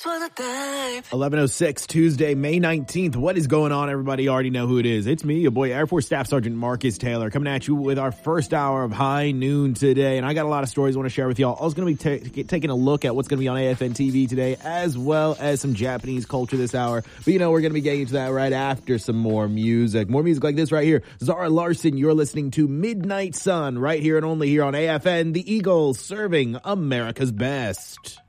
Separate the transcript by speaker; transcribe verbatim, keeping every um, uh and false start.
Speaker 1: eleven oh six, Tuesday, May nineteenth. What is going on, everybody? You already know who it is. It's me, your boy, Air Force Staff Sergeant Marcus Taylor, coming at you with our first hour of High Noon today. And I got a lot of stories I want to share with y'all. I was going to be ta- taking a look at what's going to be on A F N T V today, as well as some Japanese culture this hour. But, you know, we're going to be getting into that right after some more music. More music like this right here. Zara Larson, you're listening to Midnight Sun right here and only here on A F N, the Eagles serving America's best.